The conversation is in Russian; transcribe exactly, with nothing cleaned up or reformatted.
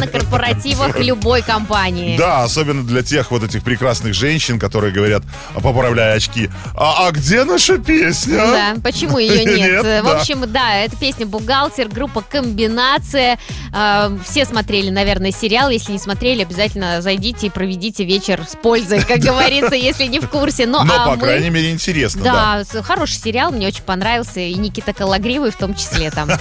на корпоративах любой компании. Да, особенно для тех вот этих прекрасных женщин, которые говорят, поправляя очки, а, а где наша песня? Да, почему ее нет? Нет, В да. общем, да, это песня «Бухгалтер», группа «Комбинация». Э, Все смотрели, наверное, сериал. Если не смотрели, обязательно зайдите и проведите вечер с пользой, как говорится, если не в курсе. Ну, Но, а по мы- крайней мере, интересно, да. Да, с- хороший сериал, мне очень понравился. И Никита Калагривый в том числе там.